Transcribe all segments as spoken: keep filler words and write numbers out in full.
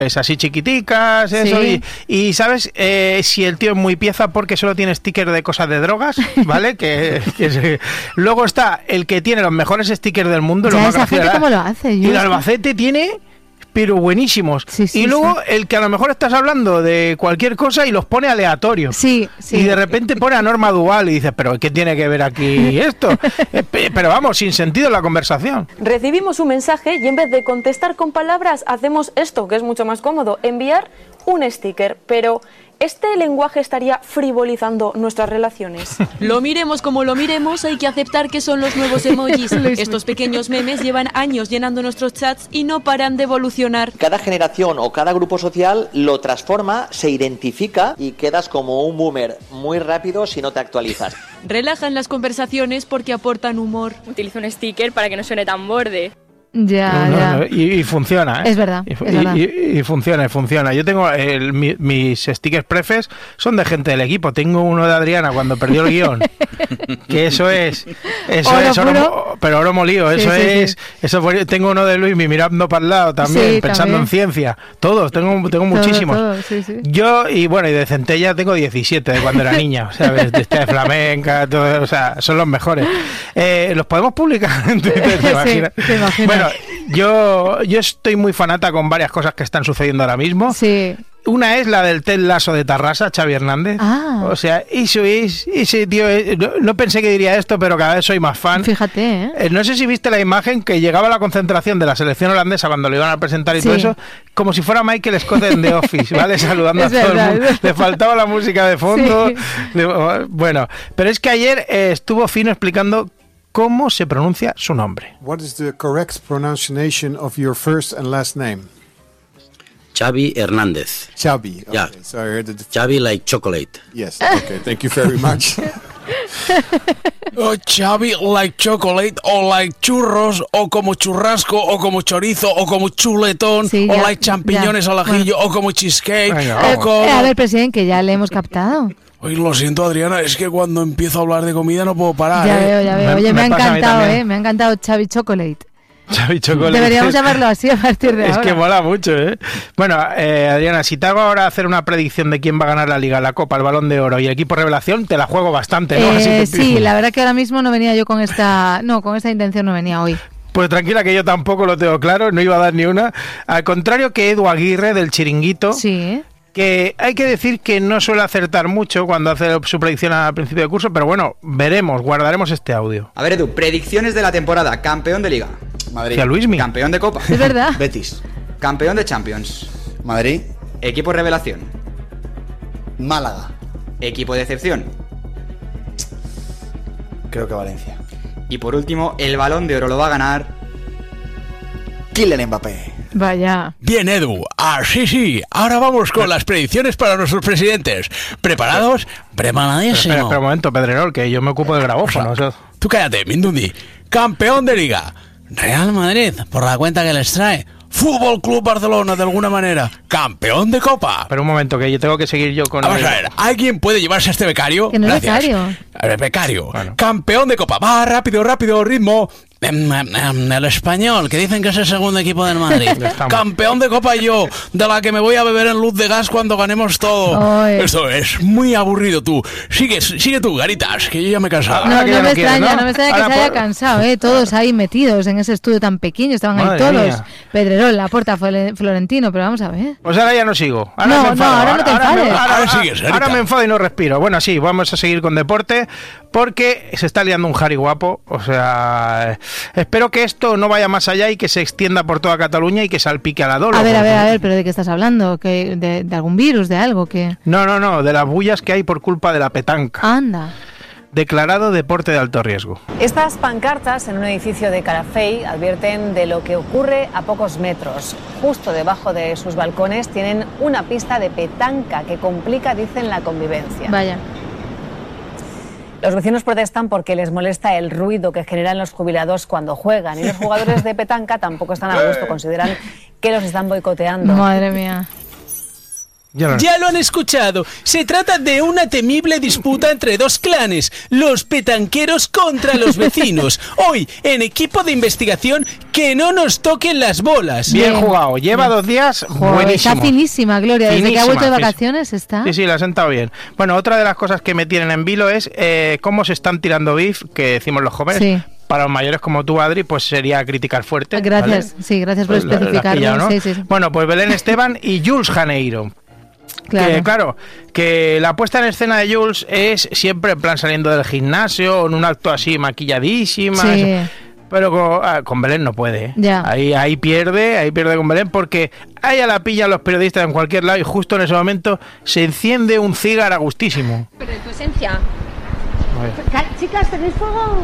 Es así chiquiticas, eso, Sí. y, y ¿sabes? Eh, si el tío es muy pieza porque solo tiene stickers de cosas de drogas, ¿vale? que, que se- Luego está el que tiene los mejores stickers del mundo. Ya lo más esa gracioso, gente ¿verdad? cómo lo hace. Y Yo el es que- Albacete tiene, pero buenísimos. Sí, sí, y luego sí. el que a lo mejor estás hablando de cualquier cosa y los pone aleatorios. Sí, sí. Y de repente pone a Norma Duval y dices, pero ¿qué tiene que ver aquí esto? Eh, pe- pero vamos, sin sentido la conversación. Recibimos un mensaje y en vez de contestar con palabras, hacemos esto, que es mucho más cómodo, enviar un sticker. Pero ¿este lenguaje estaría frivolizando nuestras relaciones? Lo miremos como lo miremos, hay que aceptar que son los nuevos emojis. Estos pequeños memes llevan años llenando nuestros chats y no paran de evolucionar. Cada generación o cada grupo social lo transforma, se identifica y quedas como un boomer muy rápido si no te actualizas. Relajan las conversaciones porque aportan humor. Utilizo un sticker para que no suene tan borde. Ya, No, ya. no, y, y funciona, ¿eh? Es verdad, Y, fu- es y- verdad. y- y funciona, y funciona. Yo tengo el- mi- mis stickers prefes son de gente del equipo. Tengo uno de Adriana cuando perdió el guión. Que eso es, eso Oro es oro, puro. mo- pero oro molido. Sí, Eso sí, es, sí. eso fue- tengo uno de Luis mirando para el lado también, Sí, pensando también. en ciencia. Todos, tengo, tengo Todo, muchísimos. todo, sí, sí. Yo, y bueno, y de Centella tengo diecisiete de cuando era niña, ¿sabes? De, de flamenca, todo, o sea, son los mejores. Eh, ¿Los podemos publicar en Twitter? ¿Te Sí, imaginas? te imaginas. Bueno, yo, yo estoy muy fanata con varias cosas que están sucediendo ahora mismo. Sí. Una es la del Ted Lasso de Tarrasa, Xavi Hernández. Ah. O sea, eso es, ese tío, es- no, no pensé que diría esto, pero cada vez soy más fan. Fíjate, ¿eh? Eh, no sé si viste la imagen que llegaba a la concentración de la selección holandesa cuando lo iban a presentar y Sí. todo eso, como si fuera Michael Scott en The Office, ¿vale? Saludando Es a todo verdad, el mundo. es verdad. Le faltaba la música de fondo. Sí. Le- Bueno, pero es que ayer eh, estuvo Fino explicando cómo se pronuncia su nombre. What is the correct pronunciation of your first and last name? Xavi Hernández. Xavi. Okay, Yeah. so I heard it. Xavi like chocolate. Yes. Okay. Thank you very much. Oh, Xavi like chocolate, o like churros, o como churrasco, o como chorizo, o como chuletón, Sí, o ya, like champiñones ya. al ajillo, o como cheesecake, Venga, o vamos. como... Eh, a ver, presidente, que ya le hemos captado. Oye, lo siento, Adriana, es que cuando empiezo a hablar de comida no puedo parar, Ya ¿eh? veo, ya veo. Me- Oye, me, me ha pasa a mí encantado, también. ¿eh? Me ha encantado Xavi Chocolate. Xavi Chocolate. Deberíamos llamarlo así a partir de Es ahora. que mola mucho, ¿eh? Bueno, eh, Adriana, si te hago ahora hacer una predicción de quién va a ganar la Liga, la Copa, el Balón de Oro y el equipo revelación, te la juego bastante, ¿no? Así Eh, que- sí, la verdad que ahora mismo no venía yo con esta... No, con esta intención no venía hoy. Pues tranquila que yo tampoco lo tengo claro, no iba a dar ni una. Al contrario que Edu Aguirre del Chiringuito, Sí. que hay que decir que no suele acertar mucho cuando hace su predicción al principio de curso, pero bueno, veremos, guardaremos este audio. A ver, Edu, predicciones de la temporada. Campeón de Liga. Madrid. Hacia Luismi. Campeón de Copa. Es verdad. Betis. Campeón de Champions. Madrid. Equipo revelación. Málaga. Equipo de excepción. Creo que Valencia. Y por último, el Balón de Oro lo va a ganar... Kylian Mbappé. Vaya. Bien, Edu. Ah, sí, sí. Ahora vamos con las predicciones para nuestros presidentes. ¿Preparados? Preparadísimo. Espera, espera un momento, Pedrerol, que yo me ocupo del grabófono. o sea. Tú cállate, Mindundi. Campeón de Liga. Real Madrid, por la cuenta que les trae. Fútbol Club Barcelona, de alguna manera. Campeón de Copa. Pero un momento, que yo tengo que seguir yo con... Vamos el- a ver, ¿alguien puede llevarse a este becario? Que no es Gracias. becario. A ver, becario. Bueno. Campeón de Copa. Va, rápido, rápido, ritmo. Em, em, em, El Español, que dicen que es el segundo equipo del Madrid. estamos. Campeón de Copa yo, de la que me voy a beber en luz de gas cuando ganemos todo. Ay. Esto es muy aburrido tú. Sigue, sigue tú, Garitas, que yo ya me he cansado. No, Ahora que no ya me no quiere, extraña, ¿no? no me extraña que Ahora se haya por- cansado, ¿eh? Todos ahí metidos en ese estudio tan pequeño, estaban ahí Madre todos. mía. Pedrerol, Laporta, Fle- Florentino, pero vamos a ver. Pues ahora ya no sigo. Ahora No, me no, enfado. ahora no te me- enfades. ahora, Ahora sigues, Erika. ahora me enfado y no respiro. Bueno, sí, vamos a seguir con deporte porque se está liando un jari guapo. O sea, espero que esto no vaya más allá y que se extienda por toda Cataluña y que salpique a la Dolo. A ver, a ver, porque- a ver, pero ¿de qué estás hablando? ¿Que de, de algún virus, de algo? que No, no, no, de las bullas que hay por culpa de la petanca. Anda. Declarado deporte de alto riesgo. Estas pancartas en un edificio de Calafell advierten de lo que ocurre a pocos metros. Justo debajo de sus balcones tienen una pista de petanca que complica, dicen, la convivencia. Vaya. Los vecinos protestan porque les molesta el ruido que generan los jubilados cuando juegan y los jugadores de petanca tampoco están a gusto, consideran que los están boicoteando. Madre mía. Ya lo, ya lo han escuchado. Se trata de una temible disputa entre dos clanes, los petanqueros contra los vecinos. Hoy, en equipo de investigación, que no nos toquen las bolas. Bien, Bien. jugado. Lleva Bien. dos días Joder, buenísimos. Está finísima, Gloria. Desde finísima, que ha vuelto de vacaciones está. Sí, sí, la ha sentado bien. Bueno, otra de las cosas que me tienen en vilo es eh, cómo se están tirando beef, que decimos los jóvenes. Sí. Para los mayores como tú, Adri, pues sería criticar fuerte. Gracias, ¿vale? Sí, gracias por pues especificarlo. La, la pillado, ¿no? sí, sí, sí. Bueno, pues Belén Esteban y Jules Janeiro. Claro. Que, claro, que la puesta en escena de Jules es siempre en plan saliendo del gimnasio, en un acto así maquilladísima. Sí. Eso. Pero con, ah, con Belén no puede. Ya. Ahí, ahí pierde, ahí pierde con Belén porque a ella la pillan los periodistas en cualquier lado y justo en ese momento se enciende un cigarro a gustísimo. Pero en tu esencia. Chicas, ¿tenéis fuego?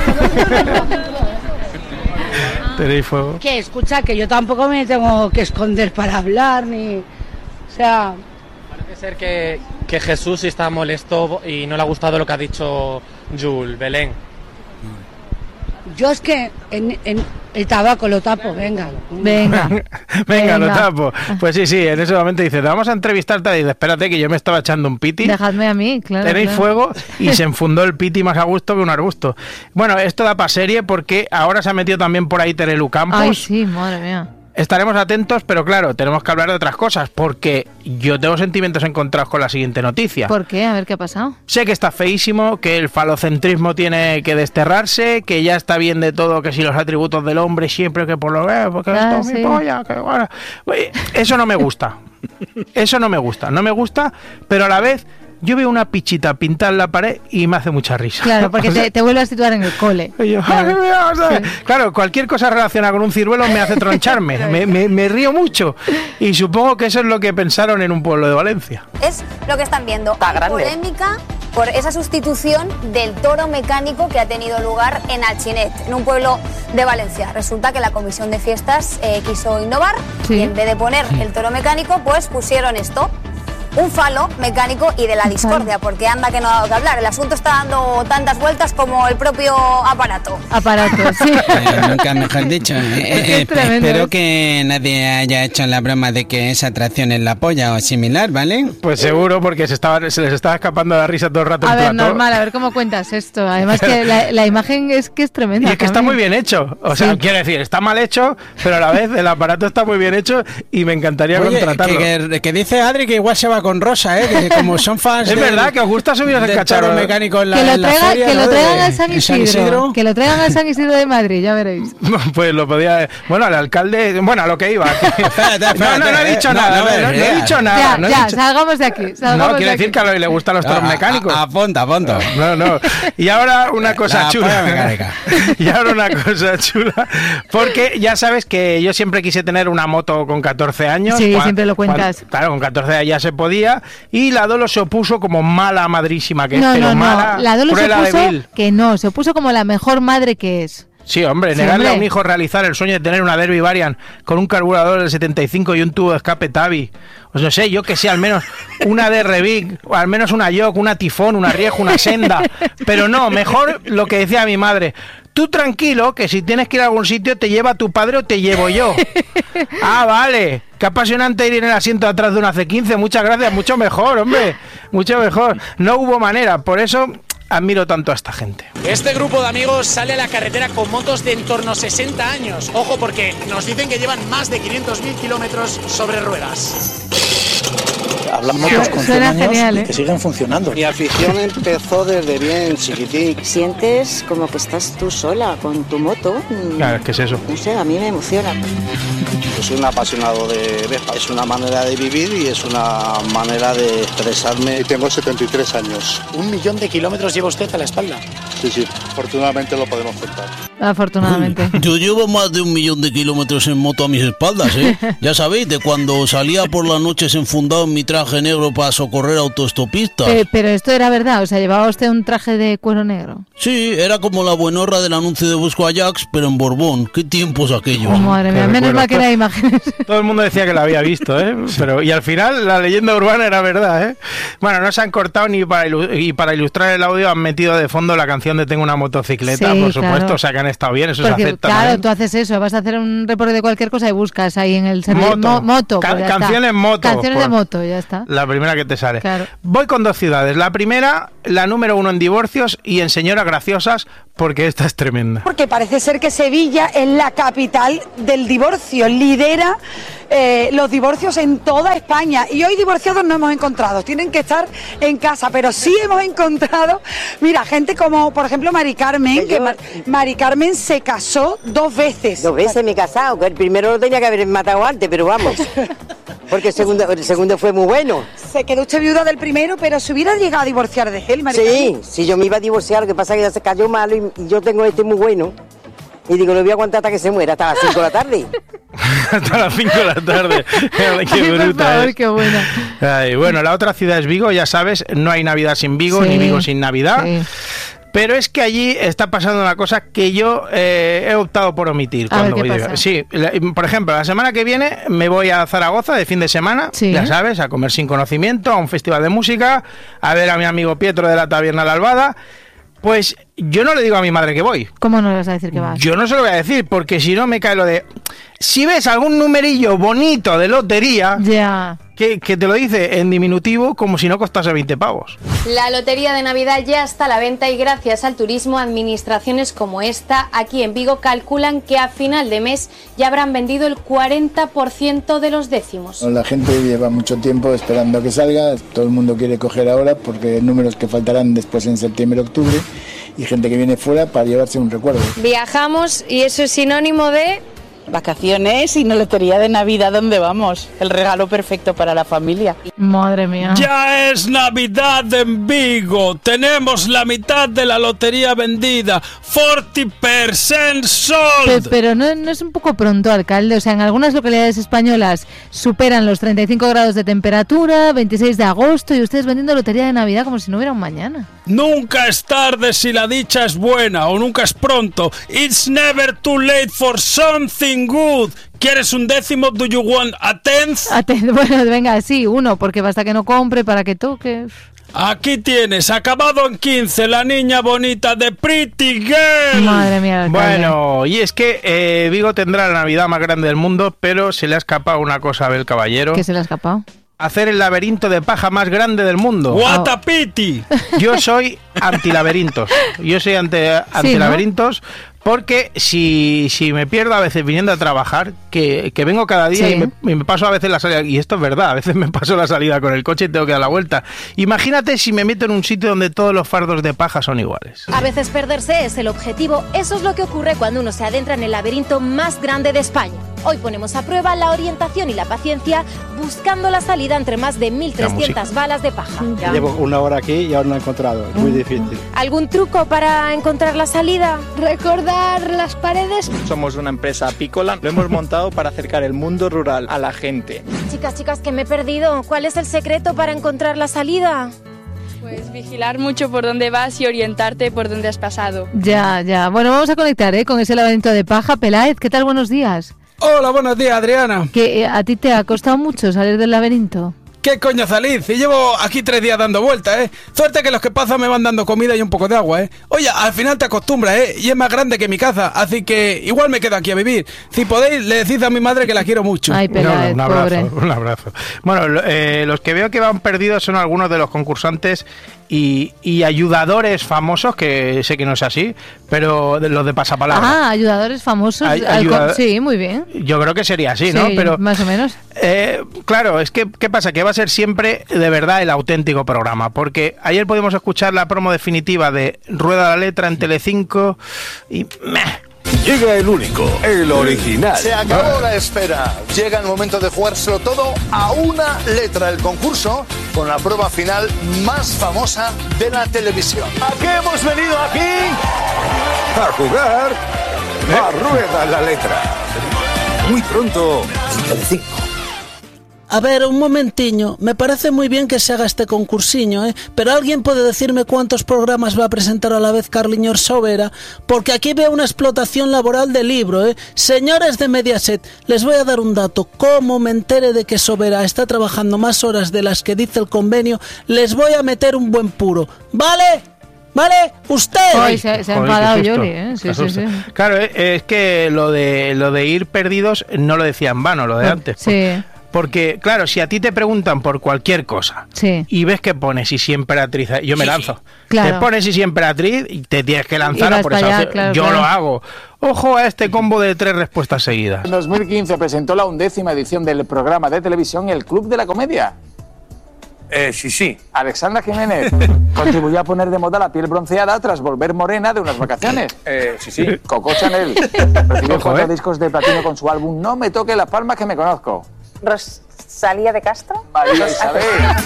¿Tenéis fuego? Que escucha, que yo tampoco me tengo que esconder para hablar, ni... O sea... Parece ser que, que Jesús está molesto y no le ha gustado lo que ha dicho Jules, Belén. Yo es que en, en el tabaco lo tapo, venga. Venga. venga, venga, lo tapo. Pues sí, sí, en ese momento dice, te vamos a entrevistarte y dice, espérate que yo me estaba echando un piti. Dejadme a mí, claro. Tenéis claro. fuego y se enfundó el piti más a gusto que un arbusto. Bueno, esto da para serie porque ahora se ha metido también por ahí Terelu Campos. Ay, sí, madre mía. Estaremos atentos, pero claro, tenemos que hablar de otras cosas, porque yo tengo sentimientos encontrados con la siguiente noticia. ¿Por qué? A ver qué ha pasado. Sé que está feísimo, que el falocentrismo tiene que desterrarse, que ya está bien de todo, que si los atributos del hombre siempre que por lo veo, porque ah, esto sí. mi polla, que bueno. Eso no me gusta. Eso no me gusta. No me gusta, pero a la vez... Yo veo una pichita pintada en la pared y me hace mucha risa. Claro, porque o sea, te, te vuelve a situar en el cole. Yo, claro. Sí. claro, cualquier cosa relacionada con un ciruelo me hace troncharme. me, me, me río mucho. Y supongo que eso es lo que pensaron en un pueblo de Valencia. Es lo que están viendo. Hay polémica por esa sustitución del toro mecánico que ha tenido lugar en Alginet, en un pueblo de Valencia. Resulta que la comisión de fiestas eh, quiso innovar sí. y en vez de poner el toro mecánico, pues pusieron esto. Un falo mecánico y de la discordia, porque anda que no ha dado que hablar. El asunto está dando tantas vueltas como el propio aparato. Aparato, sí. Eh, nunca mejor dicho. Eh, eh, espero que nadie haya hecho la broma de que esa atracción es la polla o similar, ¿vale? Pues seguro, porque se, estaba, se les estaba escapando la risa todo el rato. A en ver, plató. normal, a ver cómo cuentas esto. Además que la, la imagen es que es tremenda. Y es que también. Está muy bien hecho. O sea, sí. quiero decir, está mal hecho, pero a la vez el aparato está muy bien hecho y me encantaría Oye, contratarlo. Que, que, que dice Adri que igual se va con Rosa, ¿eh? Que como son fans es verdad que os gusta subir al cacharro mecánico en la, que lo, en la traiga, feria, que ¿no? lo traigan de, al San Isidro, San Isidro que lo traigan al San Isidro de Madrid, ya veréis. Pues lo podía, bueno, el alcalde, bueno, a lo que iba. Que, espérate, espérate, no, no, no he dicho no, nada, no, no, no, no he dicho nada. Ya, no he ya, dicho... salgamos de aquí. Salgamos no, quiere de decir aquí. que a lo le gustan los toros no, mecánicos. A, a, apunta, apunta. No, no. Y ahora una cosa la chula. Y ahora una cosa chula, porque ya sabes que yo siempre quise tener una moto con catorce años. Sí, cuando, siempre lo cuentas. Cuando, claro, con catorce años ya se podía y la Dolo se opuso como mala madrísima que no, es, pero no, mala, no. La Dolo se opuso débil. que no, se opuso como la mejor madre que es. Sí, hombre, sí, negarle hombre. a un hijo realizar el sueño de tener una Derby Variant con un carburador del setenta y cinco y un tubo de escape Tabi. Pues no sé, yo que sé, al menos una D R Big, o al menos una Yoke, una Tifón, una Riejo, una Senda. Pero no, mejor lo que decía mi madre. Tú tranquilo, que si tienes que ir a algún sitio te lleva tu padre o te llevo yo. Ah, vale. Qué apasionante ir en el asiento de atrás de una C quince. Muchas gracias, mucho mejor, hombre. Mucho mejor. No hubo manera, por eso... admiro tanto a esta gente. Este grupo de amigos sale a la carretera con motos de en torno a sesenta años. Ojo, porque nos dicen que llevan más de quinientos mil kilómetros sobre ruedas. Hablan motos con cien años genial, ¿eh? y que siguen funcionando. Mi afición empezó desde bien chiquitín. Sientes como que estás tú sola con tu moto. Claro, ¿qué es eso? No sé, a mí me emociona. Yo soy un apasionado de Vespa. Es una manera de vivir y es una manera de expresarme. Y tengo setenta y tres años. Un millón de kilómetros lleva usted a la espalda. Sí, sí. Afortunadamente lo podemos contar. Afortunadamente. Yo llevo más de un millón de kilómetros en moto a mis espaldas, ¿eh? Ya sabéis, de cuando salía por las noches enfundado en mi traje negro para socorrer autoestopistas. Eh, pero esto era verdad, o sea, ¿llevaba usted un traje de cuero negro? Sí, era como la buenorra del anuncio de Busco Ajax, pero en Borbón. ¿Qué tiempos aquellos? Oh, madre mía, menos mal que no hay imágenes. Todo el mundo decía que la había visto, ¿eh? Pero, y al final la leyenda urbana era verdad, ¿eh? Bueno, no se han cortado ni para, ilu- y para ilustrar el audio han metido de fondo la canción de Tengo una motocicleta, sí, por supuesto, claro. o sea que han estado bien, eso Porque, se acepta. Claro, también. tú haces eso, vas a hacer un reporte de cualquier cosa y buscas ahí en el servidor Moto. mo- moto Ca- pues ya canciones está. moto, Canciones pues. de moto, ya está. La primera que te sale. Claro. Voy con dos ciudades. La primera, la número uno en divorcios y en señoras graciosas, porque esta es tremenda. Porque parece ser que Sevilla es la capital del divorcio, lidera eh, los divorcios en toda España. Y hoy divorciados no hemos encontrado, tienen que estar en casa, pero sí hemos encontrado, mira, gente como, por ejemplo, Mari Carmen, que Mar- Mari Carmen se casó dos veces. Dos veces me he casado, que el primero lo tenía que haber matado antes, pero vamos. Porque el segundo, el segundo fue muy bueno. Se quedó usted viuda del primero, pero se hubiera llegado a divorciar de él, Mari Sí, Carmen. sí, yo me iba a divorciar, lo que pasa es que ya se cayó malo y, y yo tengo este muy bueno. Y digo, lo voy a aguantar hasta que se muera, hasta las cinco de la tarde. Hasta las cinco de la tarde. Qué Ay, por bruta, favor, ¿eh? qué buena. Ay, bueno, la otra ciudad es Vigo, ya sabes, no hay Navidad sin Vigo, Sí, ni Vigo sin Navidad. sí. Pero es que allí está pasando una cosa que yo eh, he optado por omitir. A ver, cuando ¿qué voy de- pasa? Sí, la- por ejemplo, la semana que viene me voy a Zaragoza de fin de semana, Sí. ya sabes, a comer sin conocimiento, a un festival de música, a ver a mi amigo Pietro de la Taberna La Albada. Pues yo no le digo a mi madre que voy. ¿Cómo no le vas a decir que vas? Yo no se lo voy a decir, porque si no me cae lo de... Si ves algún numerillo bonito de lotería, Ya. que, que te lo dice en diminutivo como si no costase veinte pavos. La lotería de Navidad ya está a la venta y gracias al turismo, administraciones como esta aquí en Vigo calculan que a final de mes ya habrán vendido el cuarenta por ciento de los décimos. La gente lleva mucho tiempo esperando a que salga, todo el mundo quiere coger ahora porque hay números que faltarán después en septiembre, octubre y gente que viene fuera para llevarse un recuerdo. Viajamos y eso es sinónimo de... Vacaciones y una lotería de Navidad, ¿dónde vamos? El regalo perfecto para la familia. Madre mía. Ya es Navidad en Vigo. Tenemos la mitad de la lotería vendida. cuarenta por ciento Pe- sold. Pero no, no es un poco pronto, alcalde. O sea, en algunas localidades españolas superan los treinta y cinco grados de temperatura, veintiséis de agosto, y ustedes vendiendo lotería de Navidad como si no hubiera un mañana. Nunca es tarde si la dicha es buena o nunca es pronto. It's never too late for something good. ¿Quieres un décimo? Do you want a tenth? Ate- Bueno, venga, sí, uno, porque basta que no compre para que toque. Aquí tienes, acabado en quince, la niña bonita de Pretty Girl. Madre mía, alcalde. Bueno, y es que eh, Vigo tendrá la Navidad más grande del mundo, pero se le ha escapado una cosa a Abel Caballero. ¿Qué se le ha escapado? Hacer el laberinto de paja más grande del mundo. What a pity. Yo soy antilaberintos. Yo soy ante, antilaberintos porque si, si me pierdo a veces viniendo a trabajar, que, que vengo cada día Sí. y, me, y me paso a veces la salida, y esto es verdad, a veces me paso la salida con el coche y tengo que dar la vuelta. Imagínate si me meto en un sitio donde todos los fardos de paja son iguales. A veces perderse es el objetivo. Eso es lo que ocurre cuando uno se adentra en el laberinto más grande de España. Hoy ponemos a prueba la orientación y la paciencia buscando la salida entre más de mil trescientas balas de paja. Llevo una hora aquí y aún no he encontrado. Es muy difícil. ¿Algún truco para encontrar la salida? Recordar las paredes. Somos una empresa apícola. Lo hemos montado para acercar el mundo rural a la gente. Chicas, chicas, que me he perdido. ¿Cuál es el secreto para encontrar la salida? Pues vigilar mucho por dónde vas y orientarte por dónde has pasado. Ya, ya. Bueno, vamos a conectar ¿eh? con ese laberinto de paja. Peláez, ¿qué tal? Buenos días. Hola, buenos días, Adriana. ¿Que eh, a ti te ha costado mucho salir del laberinto? ¿Qué coño salid? Si llevo aquí tres días dando vueltas, ¿eh? Suerte que los que pasan me van dando comida y un poco de agua, ¿eh? Oye, al final te acostumbras, ¿eh? Y es más grande que mi casa, así que igual me quedo aquí a vivir. Si podéis, le decís a mi madre que la quiero mucho. Ay, Peláez, un abrazo, pobre. un abrazo. Bueno, lo- eh, los que veo que van perdidos son algunos de los concursantes y, y ayudadores famosos, que sé que no es así, pero de los de pasapalabra. Ah, ayudadores famosos. Ay- al ayuda- co- Sí, muy bien. Yo creo que sería así, ¿no? Sí, Pero más o menos. eh, claro, es que ¿qué pasa? Que va a ser siempre de verdad el auténtico programa, porque ayer pudimos escuchar la promo definitiva de Rueda la Letra en Telecinco y meh. Llega el único, el original. Se acabó la espera. Llega el momento de jugárselo todo a una letra. El concurso con la prueba final más famosa de la televisión. ¿A qué hemos venido aquí? A jugar a Rueda la Letra. Muy pronto en Telecinco. A ver, un momentiño. Me parece muy bien que se haga este concursiño, ¿eh? Pero ¿alguien puede decirme cuántos programas va a presentar a la vez Carliñor Sobera? Porque aquí veo una explotación laboral de libro, ¿eh? Señores de Mediaset, les voy a dar un dato. Como me entere de que Sobera está trabajando más horas de las que dice el convenio, les voy a meter un buen puro. ¿Vale? ¿Vale? Usted. Hoy se, se ha enfadado Yoli, ¿eh? Sí, sí, sí. Claro, es que lo de lo de ir perdidos no lo decía en vano, lo de antes. Sí. Porque, claro, si a ti te preguntan por cualquier cosa sí. y ves que pones y si emperatriz, yo me lanzo. Claro. Te pones y si emperatriz y te tienes que lanzar a por esa allá, opción. claro, yo claro. lo hago. Ojo a este combo de tres respuestas seguidas. En dos mil quince presentó la undécima edición del programa de televisión El Club de la Comedia. Eh, sí, sí. Alexandra Jiménez contribuyó a poner de moda la piel bronceada tras volver morena de unas vacaciones. Eh, sí, sí. Coco Chanel recibió Ojo, cuatro eh. discos de platino con su álbum No me toque las palmas que me conozco. ¿Rosalía de Castro? María Isabel.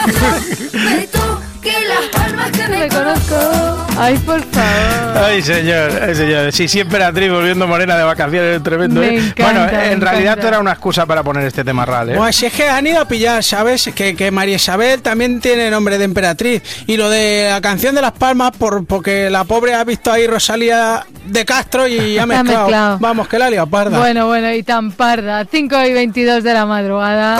Me conozco. Ay, por favor. Ay, señor, ay, señor. Sí, sí, emperatriz volviendo morena de vacaciones, es tremendo. Me ¿eh? encanta, bueno, me en realidad encanta. esto era una excusa para poner este tema real, ¿eh? Pues si es que han ido a pillar, ¿sabes? Que, que María Isabel también tiene nombre de emperatriz. Y lo de la canción de Las Palmas, por, porque la pobre ha visto ahí Rosalía de Castro y ha mezclado. mezclado. Vamos, que la ha liado parda. Bueno, bueno, y tan parda. cinco y veintidós de la madrugada.